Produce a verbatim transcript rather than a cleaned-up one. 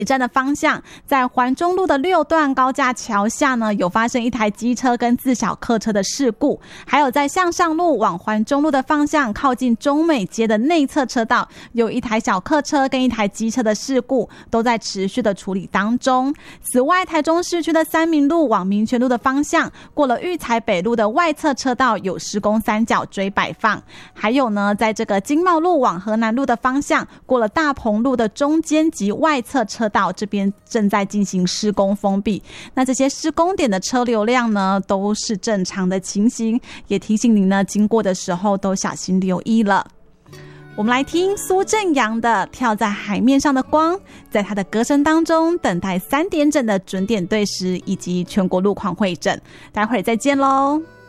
站的方向，在环中路的六段高架桥下呢，有发生一台机车跟自小客车的事故，还有在向上路往环中路的方向靠近中美街的内侧车道，有一台小客车跟一台机车的事故，都在持续的处理当中。此外，台中市区的三民路往民权路的方向，过了育才北路的外侧车道有施工三角锥摆放，还有呢，在这个经贸路往河南路的方向，过了大鹏路的中间及外侧车道这边正在进行施工封闭。那这些施工点的车流量呢，都是正常的情形，也提醒您呢，经过的时候都小心留意了。我们来听苏正阳的《跳在海面上的光》，在他的歌声当中等待三点整的准点对时以及全国路况会诊。待会儿再见喽。